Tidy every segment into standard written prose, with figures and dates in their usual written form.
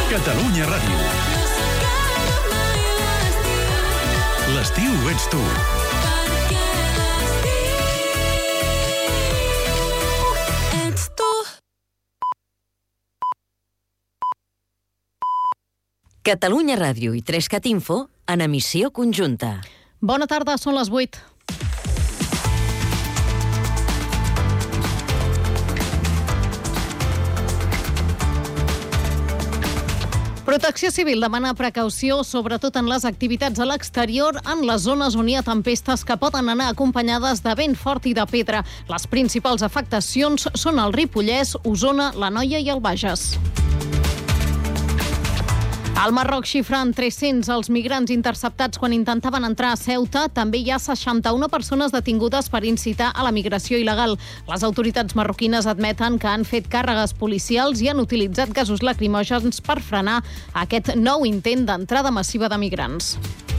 Catalunya Ràdio. L'estiu ets tu. Catalunya Ràdio i 3CAT Info en emissió conjunta. Bona tarda, són les 8. Protecció Civil demana precaució, sobretot en les activitats a l'exterior, en les zones on hi ha tempestes que poden anar acompanyades de vent fort i de pedra. Les principals afectacions són el Ripollès, Osona, l'Anoia i el Bages. Al Marroc xifren 300 els migrants interceptats quan intentaven entrar a Ceuta. També hi ha 61 persones detingudes per incitar a la migració il·legal. Les autoritats marroquines admeten que han fet càrregues policials i han utilitzat gasos lacrimògens per frenar aquest nou intent d'entrada massiva de migrants.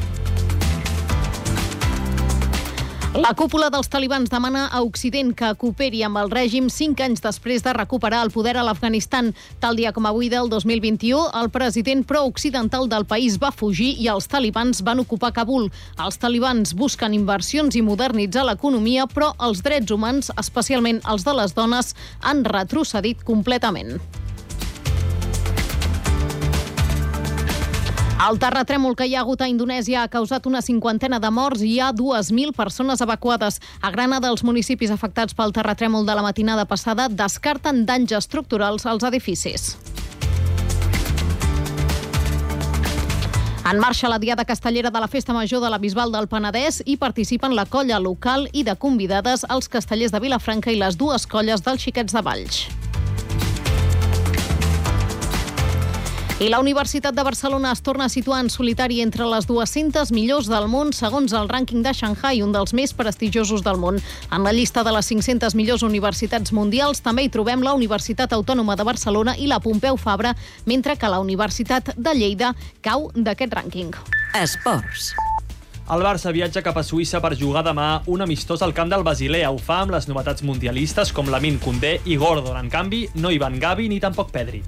La cúpula dels talibans demana a Occident que cooperi amb el règim 5 anys després de recuperar el poder a l'Afganistan. Tal dia com avui del 2021, el president pro-occidental del país va fugir i els talibans van ocupar Kabul. Els talibans busquen inversions i modernitzar l'economia, però els drets humans, especialment els de les dones, han retrocedit completament. El terratrèmol que hi ha hagut a Indonèsia ha causat una 50 de morts i hi ha 2.000 persones evacuades. A Granada, els municipis afectats pel terratrèmol de la matinada passada descarten danys estructurals als edificis. En marxa la Diada Castellera de la Festa Major de la Bisbal del Penedès i participen la colla local i de convidades els castellers de Vilafranca i les dues colles dels Xiquets de Valls. I la Universitat de Barcelona es torna a situar en solitari entre les 200 millors del món, segons el rànquing de Shanghai, un dels més prestigiosos del món. En la llista de les 500 millors universitats mundials també hi trobem la Universitat Autònoma de Barcelona i la Pompeu Fabra, mentre que la Universitat de Lleida cau d'aquest rànquing. Esports. El Barça viatja cap a Suïssa per jugar demà un amistós al camp del Basilea. Ho fa amb les novetats mundialistes com Lamine Koundé i Gordon. En canvi, no hi van Gavi ni tampoc Pedri.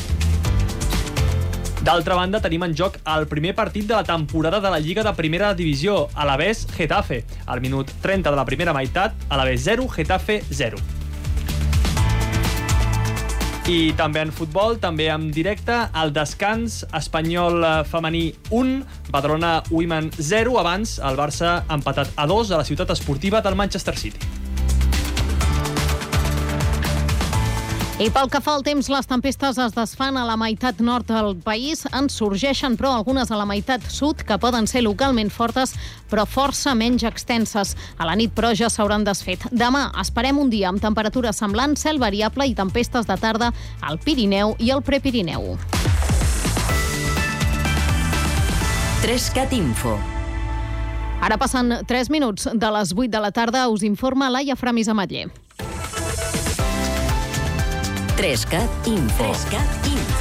D'altra banda, tenim en joc el primer partit de la temporada de la Lliga de Primera Divisió, Alavés-Getafe. Al minut 30 de la primera meitat, Alavés 0, Getafe 0. I també en futbol, també en directe, el descans Espanyol femení 1, Badalona Women 0. Abans, el Barça ha empatat a 2 a la ciutat esportiva del Manchester City. I pel que fa al temps, les tempestes es desfan a la meitat nord del país. En sorgeixen, però, algunes a la meitat sud, que poden ser localment fortes, però força menys extenses. A la nit, però, ja s'hauran desfet. Demà esperem un dia amb temperatura semblant, cel variable i tempestes de tarda al Pirineu i al Prepirineu. 3CAT Info. Ara passen 3 minuts de les 8 de la tarda. Us informa Laia Framis Ametller. 3CAT Info. 3CAT Info.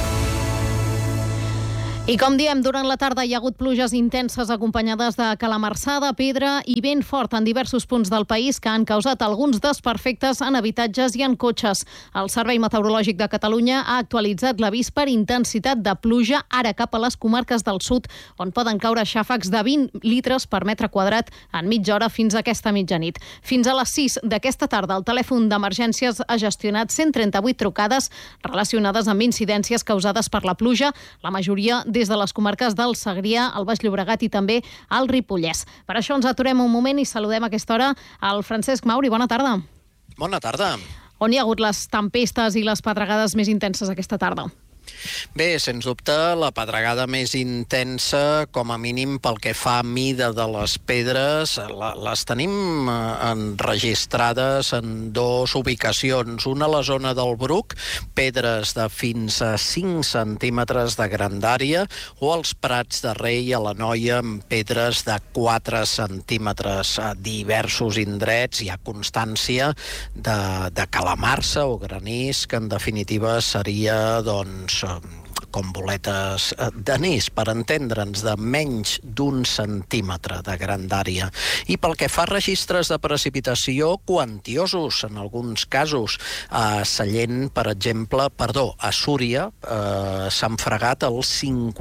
I com diem, durant la tarda hi ha hagut pluges intenses acompanyades de calamarsada, pedra i vent fort en diversos punts del país que han causat alguns desperfectes en habitatges i en cotxes. El Servei Meteorològic de Catalunya ha actualitzat l'avís per intensitat de pluja ara cap a les comarques del sud, on poden caure xàfecs de 20 litres per metre quadrat en mitja hora fins a aquesta mitjanit. Fins a les 6 d'aquesta tarda, el telèfon d'emergències ha gestionat 138 trucades relacionades amb incidències causades per la pluja, la majoria des de les comarques del Segrià, el Baix Llobregat i també el Ripollès. Per això ens aturem un moment i saludem a aquesta hora al Francesc Mauri. Bona tarda. Bona tarda. On hi ha hagut les tempestes i les pedregades més intenses aquesta tarda? Bé, sens dubte, la pedregada més intensa, com a mínim pel que fa a mida de les pedres, les tenim enregistrades en 2 ubicacions. Una a la zona del Bruc, pedres de fins a 5 centímetres de grandària, o als Prats de Rei a l'Anoia amb pedres de 4 centímetres. A diversos indrets hi ha constància de calamarsa o granís, que en definitiva seria, doncs, com boletes d'anís, per entendre'ns, de menys d'1 centímetre de grandària. I pel que fa a registres de precipitació quantiosos, en alguns casos, a Sallent, per exemple, a Súria, s'han fregat els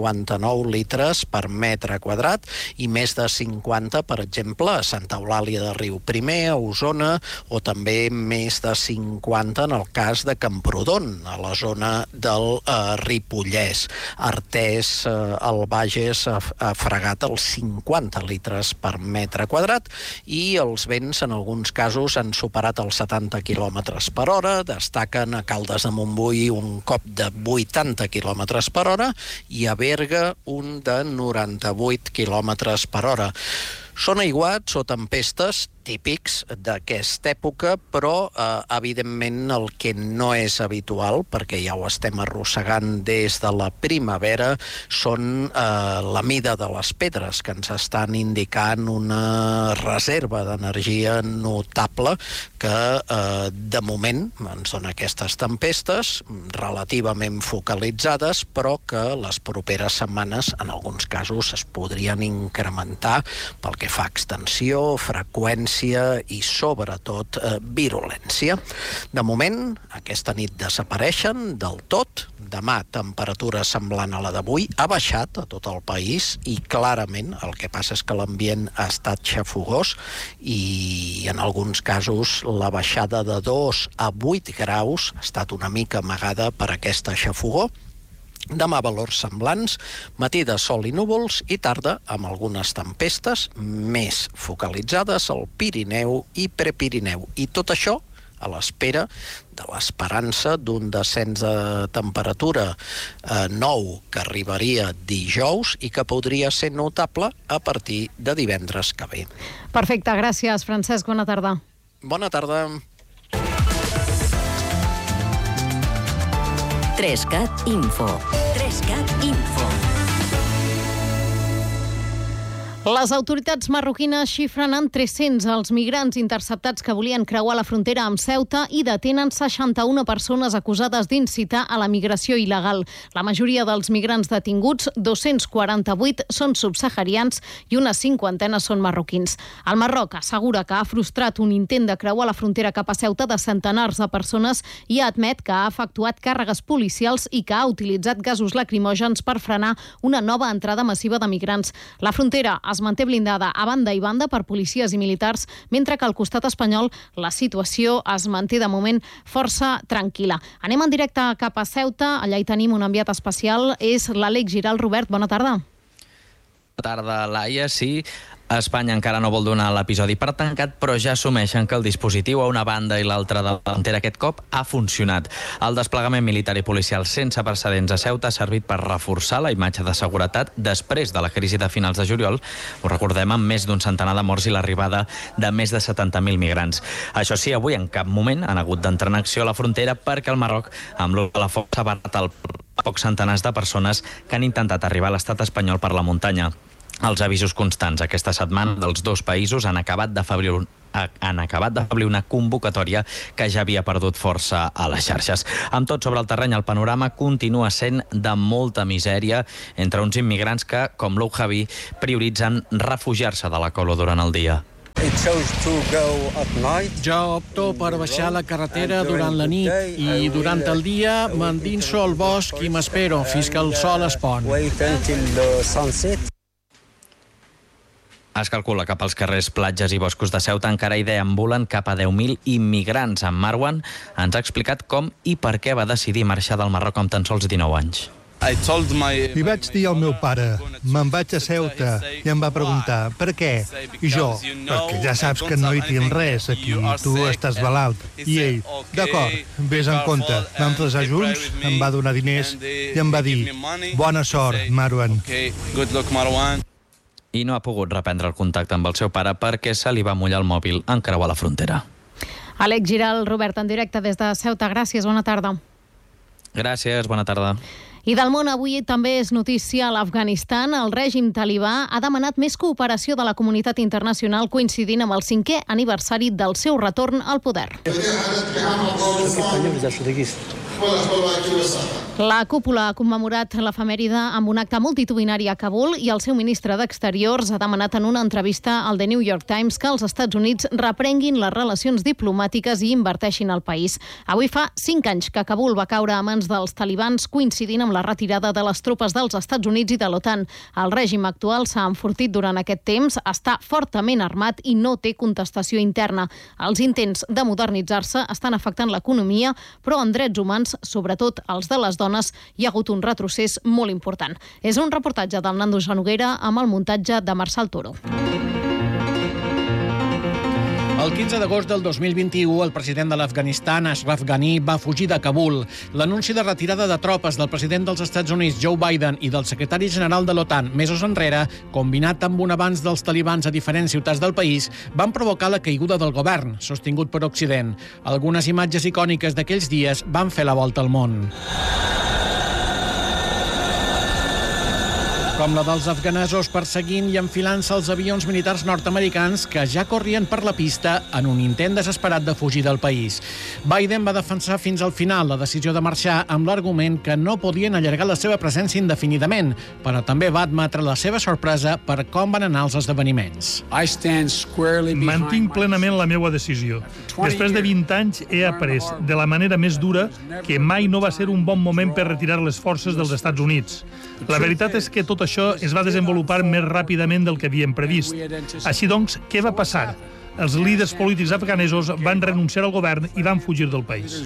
59 litres per metre quadrat i més de 50, per exemple, a Santa Eulàlia de Riuprimer, a Osona, o també més de 50 en el cas de Camprodon, a la zona del Ripollès. Artés, al Bages, ha fregat els 50 litres per metre quadrat i els vents, en alguns casos, han superat els 70 km per hora. Destaquen a Caldes de Montbui un cop de 80 km per hora i a Berga un de 98 km per hora. Són aiguats o tempestes típics d'aquesta època, però evidentment el que no és habitual, perquè ja ho estem arrossegant des de la primavera, són la mida de les pedres, que ens estan indicant una reserva d'energia notable que de moment ens dona aquestes tempestes relativament focalitzades, però que les properes setmanes en alguns casos es podrien incrementar pel que fa a extensió, freqüència i, sobretot, virulència. De moment, aquesta nit desapareixen del tot. Demà, temperatura semblant a la d'avui. Ha baixat a tot el país i, clarament, el que passa és que l'ambient ha estat xafogós i, en alguns casos, la baixada de 2 a 8 graus ha estat una mica amagada per aquesta xafogor. Demà valors semblants, matí de sol i núvols i tarda amb algunes tempestes més focalitzades al Pirineu i Prepirineu. I tot això a l'espera de l'esperança d'un descens de temperatura nou que arribaria dijous i que podria ser notable a partir de divendres que ve. Perfecte, gràcies, Francesc. Bona tarda. Bona tarda. 3CAT Info. 3CAT Info. Les autoritats marroquines xifren en 300 els migrants interceptats que volien creuar la frontera amb Ceuta i detenen 61 persones acusades d'incitar a la migració il·legal. La majoria dels migrants detinguts, 248, són subsaharians i unes 50 són marroquins. El Marroc assegura que ha frustrat un intent de creuar la frontera cap a Ceuta de centenars de persones i admet que ha efectuat càrregues policials i que ha utilitzat gasos lacrimògens per frenar una nova entrada massiva de migrants. La frontera es manté blindada a banda i banda per policies i militars, mentre que al costat espanyol la situació es manté de moment força tranquil·la. Anem en directe cap a Ceuta, allà hi tenim un enviat especial, és l'Àlex Giral. Robert, bona tarda. Bona tarda, Laia. Sí, Espanya encara no vol donar l'episodi per tancat, però ja assumeixen que el dispositiu a una banda i l'altra de la frontera aquest cop ha funcionat. El desplegament militar i policial sense precedents a Ceuta ha servit per reforçar la imatge de seguretat després de la crisi de finals de juliol. Ho recordem, amb més d'un centenar de morts i l'arribada de més de 70.000 migrants. Això sí, avui en cap moment han hagut d'entrar en acció a la frontera perquè el Marroc, amb l'ús de la força, ha barrat el pocs centenars de persones que han intentat arribar a l'estat espanyol per la muntanya. Els avisos constants aquesta setmana dels dos països han acabat d'afeblir una convocatòria que ja havia perdut força a les xarxes. Amb tot sobre el terreny, el panorama continua sent de molta misèria entre uns immigrants que, com l'Oujavi, prioritzen refugiar-se de la colo durant el dia. Jo opto per baixar la carretera durant la nit i durant el dia m'endinso al bosc i m'espero fins que el sol es pon. Es calcula que pels carrers, platges i boscos de Ceuta encara hi deambulen cap a 10.000 immigrants. En Marwan ens ha explicat com i per què va decidir marxar del Marroc amb tan sols 19 anys. Li vaig dir al meu pare, me'n vaig a Ceuta, i em va preguntar, per què? I jo, perquè ja saps que no hi tinc res aquí, tu estàs malalt. I ell, d'acord, vés en compte. Vam traçar junts, em va donar diners i em va dir, bona sort, Marwan. I no ha pogut reprendre el contacte amb el seu pare perquè se li va mullar el mòbil en creuar la frontera. Àlex Giral, Robert, en directe des de Ceuta. Gràcies, bona tarda. Gràcies, bona tarda. I del món, avui també és notícia a l'Afganistan. El règim talibà ha demanat més cooperació de la comunitat internacional coincidint amb el 5è aniversari del seu retorn al poder. La cúpula ha commemorat l'efemèride amb un acte multitudinari a Kabul i el seu ministre d'Exteriors ha demanat en una entrevista al The New York Times que els Estats Units reprenguin les relacions diplomàtiques i inverteixin al país. Avui fa 5 anys que Kabul va caure a mans dels talibans, coincidint amb la retirada de les tropes dels Estats Units i de l'OTAN. El règim actual s'ha enfortit durant aquest temps, està fortament armat i no té contestació interna. Els intents de modernitzar-se estan afectant l'economia, però en drets humans, sobretot els de les dones, hi ha hagut un retrocés molt important. És un reportatge del Nando Genoguera amb el muntatge de Marçal Toro. El 15 d'agost del 2021, el president de l'Afganistan, Ashraf Ghani, va fugir de Kabul. L'anunci de retirada de tropes del president dels Estats Units, Joe Biden, i del secretari general de l'OTAN, mesos enrere, combinat amb un avanç dels talibans a diferents ciutats del país, van provocar la caiguda del govern, sostingut per Occident. Algunes imatges icòniques d'aquells dies van fer la volta al món. Com la dels afganesos perseguint i enfilant-se els avions militars nord-americans que ja corrien per la pista en un intent desesperat de fugir del país. Biden va defensar fins al final la decisió de marxar amb l'argument que no podien allargar la seva presència indefinidament, però també va admetre la seva sorpresa per com van anar els esdeveniments. Mantinc plenament la meva decisió. Després de 20 anys he après de la manera més dura que mai no va ser un bon moment per retirar les forces dels Estats Units. La veritat és que tot això es va desenvolupar més ràpidament del que havíem previst. Així doncs, què va passar? Els líders polítics afganesos van renunciar al govern i van fugir del país.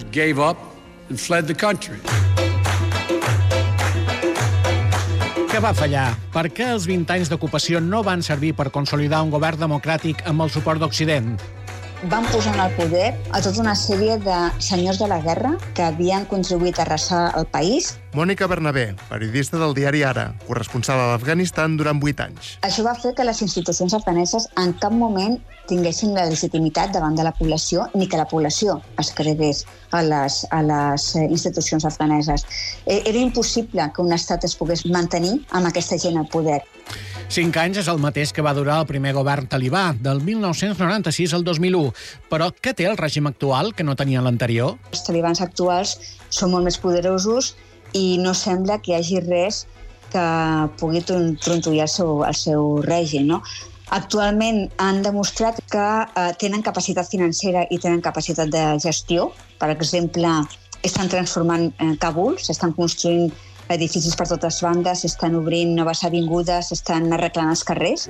Què va fallar? Per què els 20 anys d'ocupació no van servir per consolidar un govern democràtic amb el suport d'Occident? Van posar en el poder a tota una sèrie de senyors de la guerra que havien contribuït a arrasar el país. Mònica Bernabé, periodista del diari Ara, corresponsal a l'Afganistan durant 8 anys. Això va fer que les institucions afganeses en cap moment tinguessin la legitimitat davant de la població ni que la població es credés a les institucions afganeses. Era impossible que un estat es pogués mantenir amb aquesta gent al poder. 5 anys és el mateix que va durar el primer govern talibà, del 1996 al 2001. Però què té el règim actual que no tenia l'anterior? Els talibans actuals són molt més poderosos i no sembla que hi hagi res que pugui trontollar el seu règim, no? Actualment han demostrat que tenen capacitat financera i tenen capacitat de gestió. Per exemple, estan transformant Kabul, s'estan construint edificis per totes bandes, s'estan obrint noves avingudes, s'estan arreglant els carrers.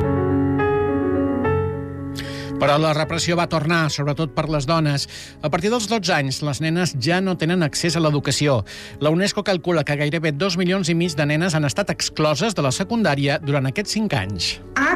Però la repressió va tornar, sobretot per les dones. A partir dels 12 anys, les nenes ja no tenen accés a l'educació. La UNESCO calcula que gairebé 2,5 milions de nenes han estat excloses de la secundària durant aquests 5 anys.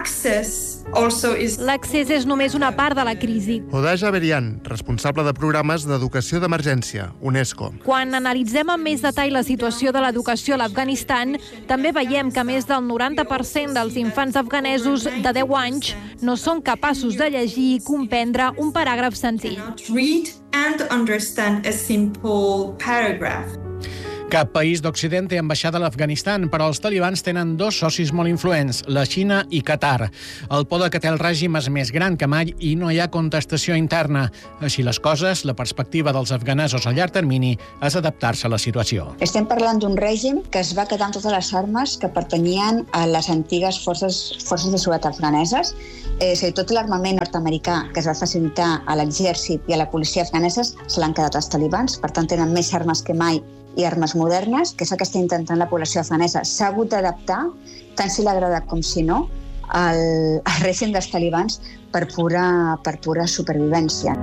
L'accés és només una part de la crisi. Hodaja Berian, responsable de programes d'educació d'emergència, UNESCO. Quan analitzem amb més detall la situació de l'educació a l'Afganistan, també veiem que més del 90% dels infants afganesos de 10 anys no són capaços de llegir i comprendre un paràgraf senzill. Read and understand a simple paragraph. Cap país d'Occident té ambaixada a l'Afganistan, però els talibans tenen 2 socis molt influents, la Xina i Qatar. El poder que té el règim és més gran que mai i no hi ha contestació interna. Així les coses, la perspectiva dels afganesos a llarg termini és adaptar-se a la situació. Estem parlant d'un règim que es va quedar amb totes les armes que pertanyien a les antigues forces de seguretat afganeses. És a dir, tot l'armament nord-americà que es va facilitar a l'exèrcit i a la policia afganeses se l'han quedat els talibans, per tant tenen més armes que mai i armes modernes, que és el que està intentant la població afganesa. S'ha hagut d'adaptar, tant si l'agrada com si no, al règim dels talibans per pura supervivència.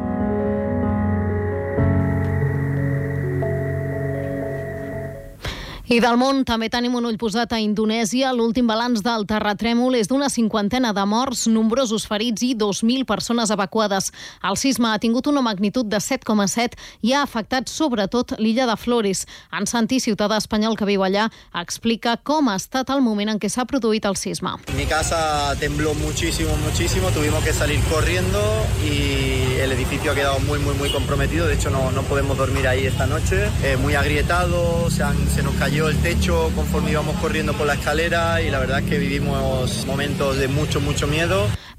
I del món també tenim un ull posat a Indonèsia. L'últim balanç del terratrèmol és d'una 50ena de morts, nombrosos ferits i 2.000 persones evacuades. El sisme ha tingut una magnitud de 7,7 i ha afectat sobretot l'illa de Flores. En Santi, ciutadà espanyol que viu allà, explica com ha estat el moment en què s'ha produït el sisme. Mi casa tembló muchísimo, tuvimos que salir corriendo y el edificio ha quedado muy comprometido. De hecho, no podemos dormir ahí esta noche. Muy agrietado, se nos cayó el techo conforme íbamos corriendo por la escalera y la verdad es que vivimos momentos de mucho miedo.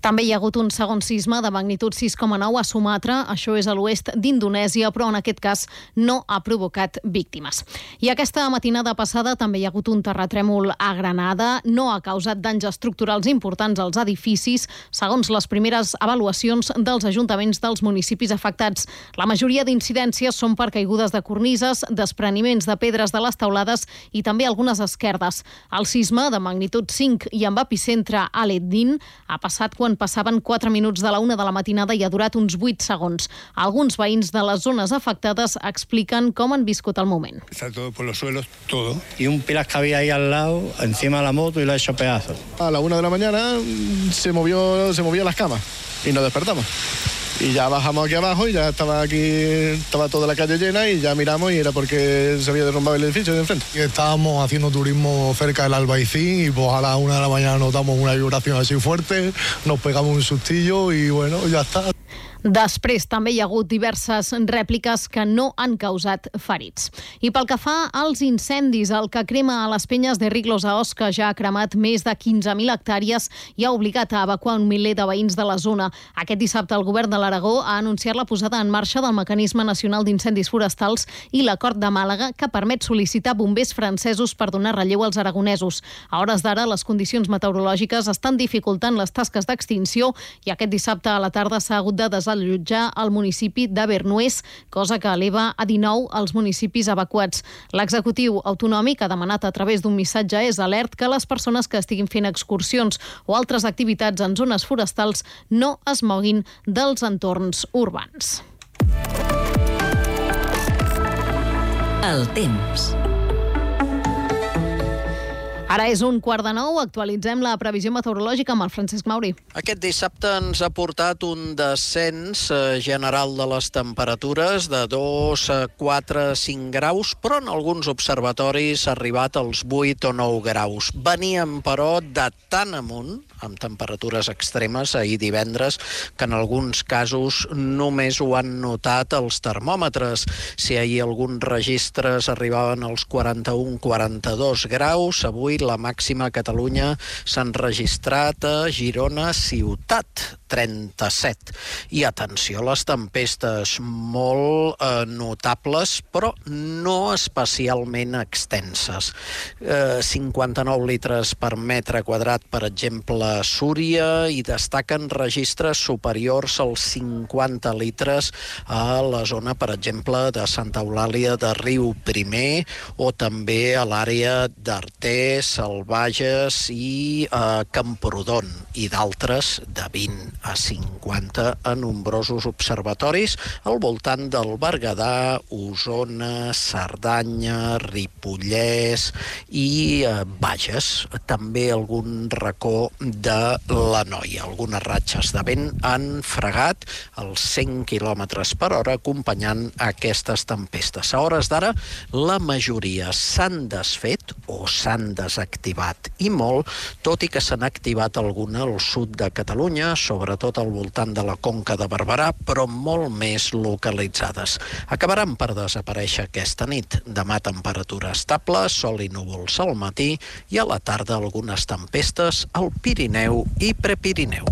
També hi ha hagut un segon sisme de magnitud 6,9 a Sumatra, això és a l'oest d'Indonèsia, però en aquest cas no ha provocat víctimes. I aquesta matinada passada també hi ha hagut un terratrèmol a Granada, no ha causat danys estructurals importants als edificis, segons les primeres avaluacions dels ajuntaments dels municipis afectats. La majoria d'incidències són per caigudes de cornises, despreniments de pedres de les teulades i també algunes esquerdes. El sisme de magnitud 5 i amb epicentre a l'Eddin ha passat quan passaven 4 minuts de la 1 de la matinada i ha durat uns 8 segons. Alguns veïns de les zones afectades expliquen com han viscut el moment. Está todo por los suelos, todo. Y un pilar que había ahí al lado, encima de la moto y lo ha hecho pedazos. A la 1 de la mañana se movió las camas y nos despertamos. Y ya bajamos aquí abajo y ya estaba toda la calle llena y ya miramos y era porque se había derrumbado el edificio de enfrente. Estábamos haciendo turismo cerca del Albaicín y pues a la 1 de la mañana notamos una vibración así fuerte, nos pegamos un sustillo y bueno, ya está. Després també hi ha hagut diverses rèpliques que no han causat ferits. I pel que fa als incendis, el que crema a les penyes de Riglos a Osca ja ha cremat més de 15.000 hectàrees i ha obligat a evacuar un miler de veïns de la zona. Aquest dissabte el govern de l'Aragó ha anunciat la posada en marxa del Mecanisme Nacional d'Incendis Forestals i l'Acord de Màlaga, que permet sol·licitar bombers francesos per donar relleu als aragonesos. A hores d'ara, les condicions meteorològiques estan dificultant les tasques d'extinció i aquest dissabte a la tarda s'ha hagut de desallotjar al municipi de Bernuers, cosa que eleva a 19 els municipis evacuats. L'executiu autonòmic ha demanat a través d'un missatge alert que les persones que estiguin fent excursions o altres activitats en zones forestals no es moguin dels entorns urbans. El temps. Ara és 8:45, actualitzem la previsió meteorològica amb el Francesc Mauri. Aquest dissabte ens ha portat un descens general de les temperatures de 2, 4, 5 graus, però en alguns observatoris ha arribat als 8 o 9 graus. Veníem, però, de tan amunt, amb temperatures extremes ahir divendres, que en alguns casos només ho han notat els termòmetres. Si ahir alguns registres arribaven als 41-42 graus, avui la màxima a Catalunya s'ha enregistrat a Girona ciutat, 37. I atenció a les tempestes, molt notables, però no especialment extenses. 59 litres per metre quadrat, per exemple, a Súria, i destaquen registres superiors als 50 litres a la zona, per exemple, de Santa Eulàlia de Riu Primer, o també a l'àrea d'Artés, al Bages i a Camprodon, i d'altres de 20 a 50 a nombrosos observatoris al voltant del Berguedà, Osona, Cerdanya, Ripollès i Bages. També algun racó de l'Anoia. Algunes ratxes de vent han fregat els 100 km per hora acompanyant aquestes tempestes. A hores d'ara, la majoria s'han desfet o s'han desactivat i molt, tot i que s'han activat alguna al sud de Catalunya, sobretot al voltant de la Conca de Barberà, però molt més localitzades. Acabaran per desaparèixer aquesta nit. Demà temperatura estable, sol i núvols al matí i a la tarda algunes tempestes al Pirineu i Prepirineu.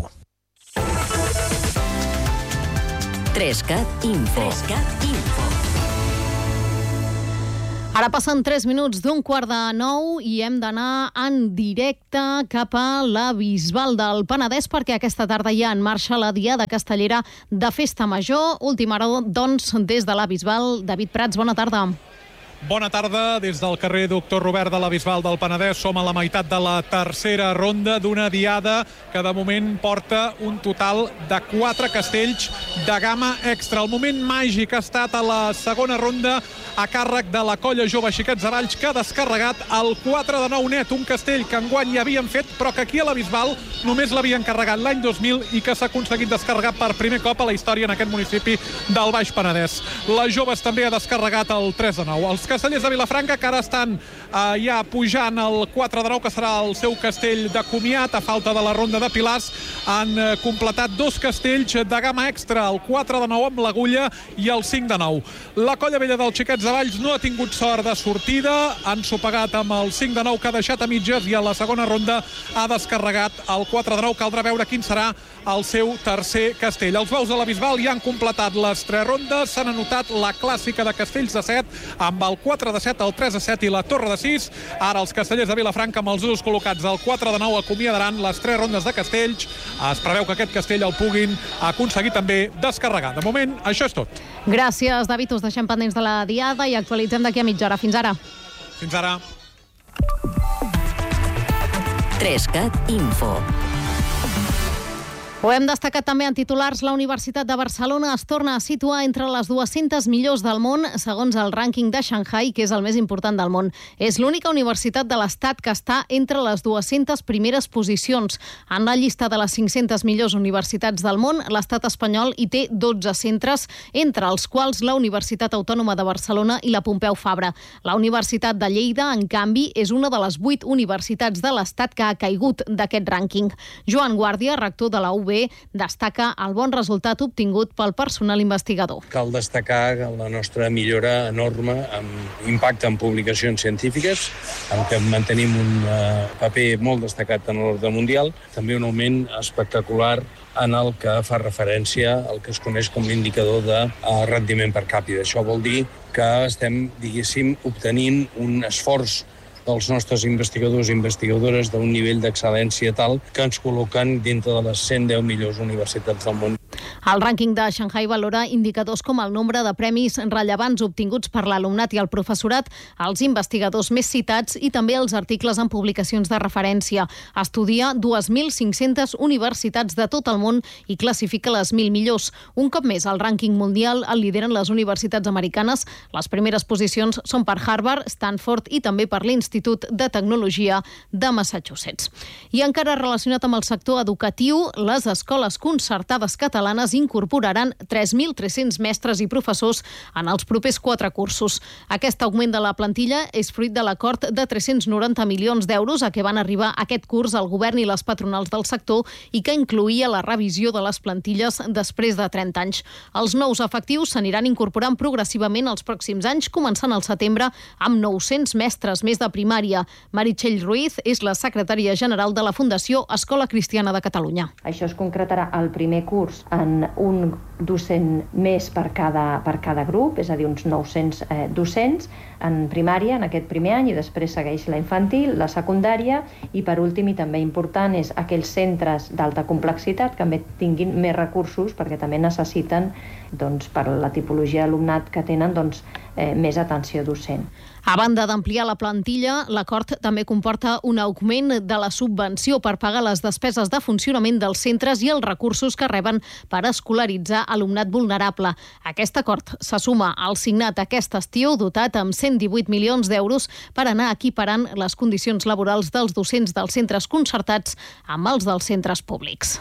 3CAT Info. Ara passen 3 minuts d'8:45 i hem d'anar en directe cap a la Bisbal del Penedès perquè aquesta tarda hi ha en marxa la Diada Castellera de Festa Major. Última hora, doncs, des de la Bisbal. David Prats, bona tarda. Bona tarda. Des del carrer Doctor Robert de la Bisbal del Penedès som a la meitat de la tercera ronda d'una diada que de moment porta un total de 4 castells de gamma extra. El moment màgic ha estat a la segona ronda a càrrec de la Colla Jove Xiquets de Valls, que ha descarregat el 4 de 9 net, un castell que enguany ja havien fet però que aquí a la Bisbal només l'havien carregat l'any 2000 i que s'ha aconseguit descarregar per primer cop a la història en aquest municipi del Baix Penedès. Les joves també ha descarregat el 3 de 9. Els Castellers de Vilafranca, que ara estan ja pujant el 4 de 9, que serà el seu castell de comiat, a falta de la ronda de Pilars. Han completat 2 castells de gamma extra, el 4 de 9 amb l'Agulla i el 5 de 9. La Colla Vella dels Xiquets de Valls no ha tingut sort de sortida, han sopegat amb el 5 de 9 que ha deixat a mitges i a la segona ronda ha descarregat el 4 de 9. Caldrà veure quin serà el seu tercer castell. Els veus de la Bisbal ja han completat les 3 rondes, s'han anotat la clàssica de castells de 7 amb el 4 de 7, el 3 de 7 i la torre de 6. Ara els castellers de Vilafranca amb els dos col·locats del 4 de 9 acomiadaran les 3 rondes de castells. Es preveu que aquest castell el puguin aconseguir també descarregar. De moment, això és tot. Gràcies, David. Us deixem pendents de la diada i actualitzem d'aquí a mitja hora. Fins ara. Fins ara. 3CAT Info. Ho hem destacat també en titulars. La Universitat de Barcelona es torna a situar entre les 200 millors del món, segons el rànquing de Shanghai, que és el més important del món. És l'única universitat de l'Estat que està entre les 200 primeres posicions. En la llista de les 500 millors universitats del món, l'Estat espanyol hi té 12 centres, entre els quals la Universitat Autònoma de Barcelona i la Pompeu Fabra. La Universitat de Lleida, en canvi, és una de les 8 universitats de l'Estat que ha caigut d'aquest rànquing. Joan Guàrdia, rector de la UB, destaca el bon resultat obtingut pel personal investigador. Cal destacar la nostra millora enorme amb impacte en publicacions científiques, en què mantenim un paper molt destacat en l'ordre mundial, també un augment espectacular en el que fa referència al que es coneix com l'indicador de rendiment per càpita. Això vol dir que estem, diguéssim, obtenint un esforç dels nostres investigadors i investigadores d'un nivell d'excel·lència tal que ens col·loquen dintre de les 110 millors universitats del món. El rànquing de Shanghai valora indicadors com el nombre de premis rellevants obtinguts per l'alumnat i el professorat, els investigadors més citats i també els articles en publicacions de referència. Estudia 2.500 universitats de tot el món i classifica les 1.000 millors. Un cop més, el rànquing mundial el lideren les universitats americanes. Les primeres posicions són per Harvard, Stanford i també per l'Institut de Tecnologia de Massachusetts. I encara relacionat amb el sector educatiu, les escoles concertades catalanes incorporaran 3.300 mestres i professors en els propers 4 cursos. Aquest augment de la plantilla és fruit de l'acord de 390 milions d'euros a què van arribar aquest curs el govern i les patronals del sector i que incloïa la revisió de les plantilles després de 30 anys. Els nous efectius s'aniran incorporant progressivament els pròxims anys, començant al setembre amb 900 mestres més de primària. Meritxell Ruiz és la secretària general de la Fundació Escola Cristiana de Catalunya. Això es concretarà al primer curs en un docent més per cada grup, és a dir, uns 900 docents en primària en aquest primer any i després segueix la infantil, la secundària i per últim i també important és aquells centres d'alta complexitat que també tinguin més recursos perquè també necessiten per la tipologia d'alumnat que tenen més atenció docent. A banda d'ampliar la plantilla, l'acord també comporta un augment de la subvenció per pagar les despeses de funcionament dels centres i els recursos que reben per escolaritzar alumnat vulnerable. Aquest acord se suma al signat aquest estiu, dotat amb 118 milions d'euros per anar equiparant les condicions laborals dels docents dels centres concertats amb els dels centres públics.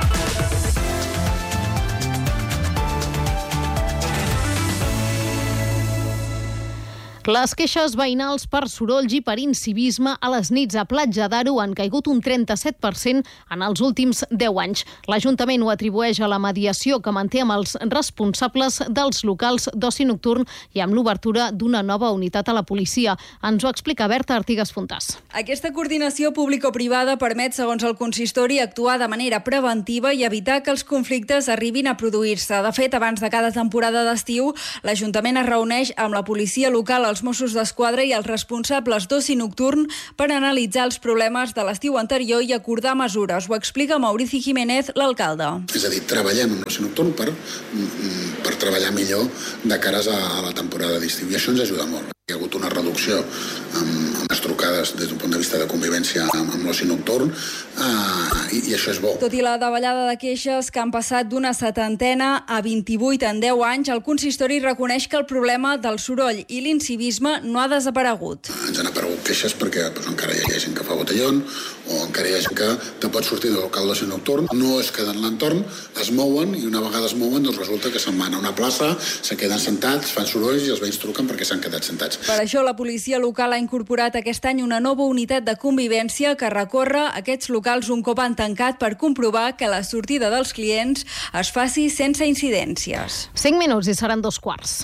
Les queixes veïnals per sorolls i per incivisme a les nits a Platja d'Aro han caigut un 37% en els últims 10 anys. L'Ajuntament ho atribueix a la mediació que manté amb els responsables dels locals d'oci nocturn i amb l'obertura d'una nova unitat a la policia. Ens ho explica Berta Artigas Fontàs. Aquesta coordinació público-privada permet, segons el consistori, actuar de manera preventiva i evitar que els conflictes arribin a produir-se. De fet, abans de cada temporada d'estiu, l'Ajuntament es reuneix amb la policia local, els Mossos d'Esquadra i els responsables d'oci nocturn per analitzar els problemes de l'estiu anterior i acordar mesures. Ho explica Maurici Jiménez, l'alcalde. És a dir, treballem amb l'oci nocturn per treballar millor de cares a la temporada d'estiu i això ens ajuda molt. Hi ha hagut una reducció amb les trucades des d'un punt de vista de convivència amb l'oci nocturn i això és bo. Tot i la davallada de queixes que han passat d'una 70 a 28 en 10 anys, el consistori reconeix que el problema del soroll i l'incivisme no ha desaparegut. Ens han aparegut et queixes perquè encara hi ha gent que fa botellón o encara hi ha gent que te pot sortir del local d'oci nocturn, no es queden a l'entorn, es mouen i una vegada es mouen doncs resulta que se'n van a una plaça, se queden sentats, fan sorolls i els veïns truquen perquè s'han quedat sentats. Per això la policia local ha incorporat aquest any una nova unitat de convivència que recorre aquests locals un cop han tancat per comprovar que la sortida dels clients es faci sense incidències. 5 minuts i seran 2:15.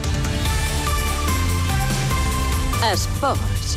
Esports.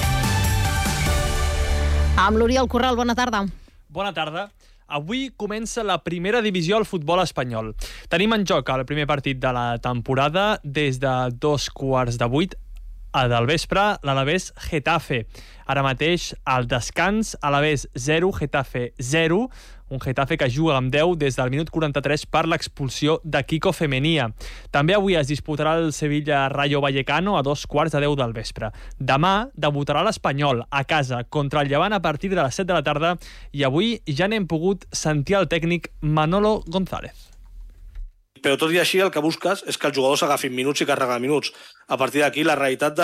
Amb l'Oriol Corral, bona tarda. Bona tarda. Avui comença la primera divisió al futbol espanyol. Tenim en joc el primer partit de la temporada des de 7:15 del vespre, l'Alavés Getafe. Ara mateix, al descans, Alavés 0, Getafe 0, un Getafe que juga amb 10 des del minut 43 per l'expulsió de Kiko Femenia. També avui es disputarà el Sevilla-Rayo Vallecano a 7:15 del vespre. Demà debutarà l'Espanyol a casa contra el Llevant a partir de les 7 de la tarda i avui ja n'hem pogut sentir el tècnic Manolo González. Però tot i així el que busques és que els jugadors agafin minuts i carreguen minuts. A partir d'aquí la realitat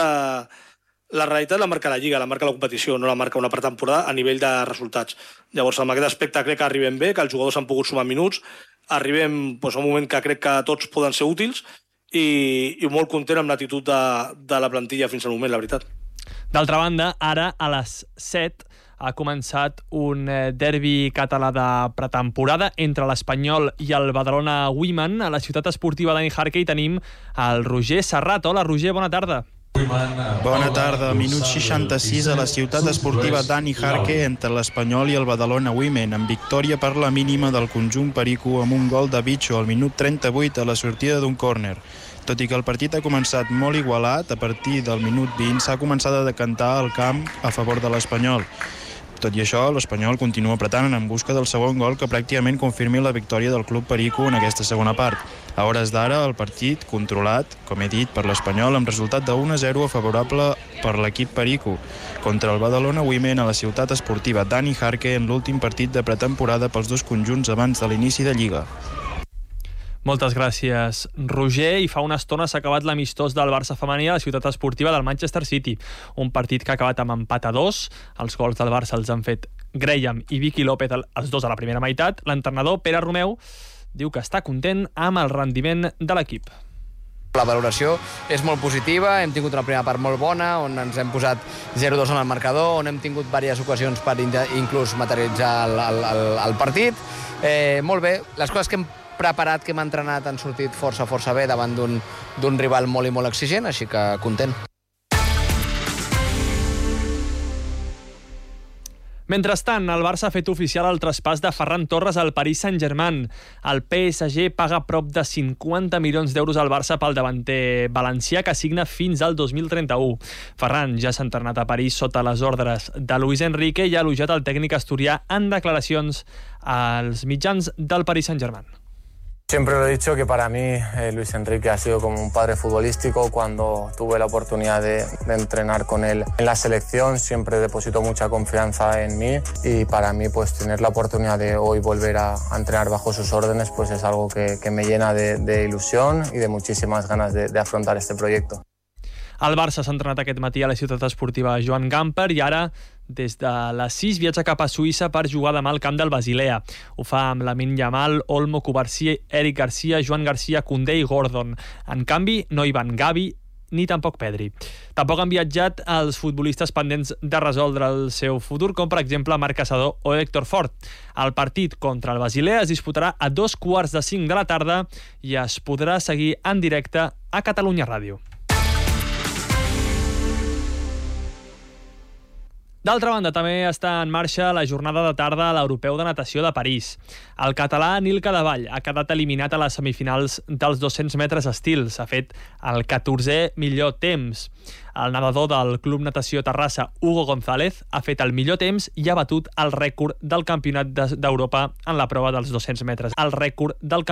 la marca la Lliga, la marca la competició, no la marca una pretemporada a nivell de resultats. Llavors, amb aquest aspecte crec que arribem bé, que els jugadors han pogut sumar minuts, arribem a un moment que crec que tots poden ser útils i molt content amb l'actitud de la plantilla fins al moment, la veritat. D'altra banda, ara a les 7 ha començat un derbi català de pretemporada entre l'Espanyol i el Badalona Women. A la ciutat esportiva Dani Jarque tenim el Roger Serrat. Hola, Roger, bona tarda. Bona tarda. Minut 66 a la ciutat esportiva Dani Jarque entre l'Espanyol i el Badalona Women, amb victòria per la mínima del conjunt perico amb un gol de Bicho al minut 38 a la sortida d'un córner. Tot i que el partit ha començat molt igualat, a partir del minut 20 s'ha començat a decantar el camp a favor de l'Espanyol. Tot i això, l'Espanyol continua apretant en busca del segon gol que pràcticament confirmi la victòria del club perico en aquesta segona part. A hores d'ara, el partit controlat, com he dit, per l'Espanyol amb resultat de 1-0 favorable per l'equip perico contra el Badalona Women a la ciutat esportiva Dani Jarque en l'últim partit de pretemporada pels dos conjunts abans de l'inici de Lliga. Moltes gràcies, Roger. I fa una estona s'ha acabat l'amistós del Barça femení a la ciutat esportiva del Manchester City. Un partit que ha acabat amb empat a 2. Els gols del Barça els han fet Graham i Vicky López, els dos a la primera meitat. L'entrenador, Pere Romeu, diu que està content amb el rendiment de l'equip. La valoració és molt positiva, hem tingut una primera part molt bona, on ens hem posat 0-2 en el marcador, on hem tingut diverses ocasions per inclús materialitzar el partit. Molt bé, les coses que hem preparat, que hem entrenat, han sortit força bé davant d'un rival molt i molt exigent, així que content. Mentrestant, el Barça ha fet oficial el traspàs de Ferran Torres al Paris Saint-Germain. El PSG paga prop de 50 milions d'euros al Barça pel davanter valencià, que signa fins al 2031. Ferran ja s'ha entrenat a París sota les ordres de Luis Enrique i ha elogiat el tècnic asturià en declaracions als mitjans del Paris Saint-Germain. Siempre lo he dicho que para mí Luis Enrique ha sido como un padre futbolístico. Cuando tuve la oportunidad de entrenar con él en la selección, siempre depositó mucha confianza en mí y para mí pues tener la oportunidad de hoy volver a entrenar bajo sus órdenes pues es algo que me llena de ilusión y de muchísimas ganas de afrontar este proyecto. El Barça s'ha entrenat aquest matí a la ciutat esportiva Joan Gamper i ara, des de les 6, viatja cap a Suïssa per jugar demà al camp del Basilea. Ho fa amb Lamine Yamal, Olmo, Cubarsí, Eric Garcia, Joan Garcia, Koundé i Gordon. En canvi, no hi van Gavi ni tampoc Pedri. Tampoc han viatjat els futbolistes pendents de resoldre el seu futur, com per exemple Marc Caçador o Héctor Fort. El partit contra el Basilea es disputarà a 4:45 de la tarda i es podrà seguir en directe a Catalunya Ràdio. D'altra banda, també està en marxa la jornada de tarda a l'Europeu de Natació de París. El català Nil Cadevall ha quedat eliminat a les semifinals dels 200 metres estil. S'ha fet el 14è millor temps. El nedador del Club Natació Terrassa, Hugo González, ha fet el millor temps i ha batut el rècord del Campionat d'Europa en la prova dels 200 metres. El rècord del